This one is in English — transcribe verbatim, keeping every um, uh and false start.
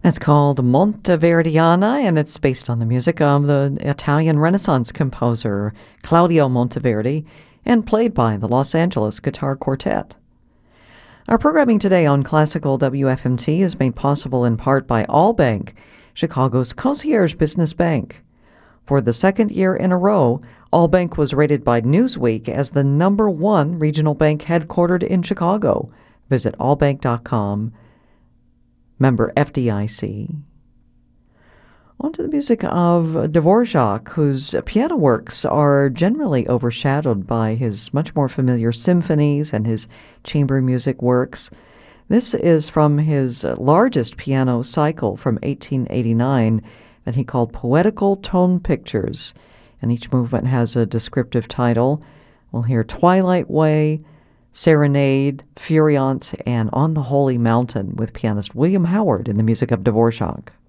It's called Monteverdiana, and it's based on the music of the Italian Renaissance composer Claudio Monteverdi and played by the Los Angeles Guitar Quartet. Our programming today on Classical W F M T is made possible in part by Allbank, Chicago's concierge business bank. For the second year in a row, Allbank was rated by Newsweek as the number one regional bank headquartered in Chicago. Visit allbank dot com. Member F D I C. On to the music of Dvorak, whose piano works are generally overshadowed by his much more familiar symphonies and his chamber music works. This is from his largest piano cycle from eighteen eighty-nine that he called Poetical Tone Pictures, and each movement has a descriptive title. We'll hear Twilight Way, Serenade, Furiant, and On the Holy Mountain with pianist William Howard in the music of Dvorak.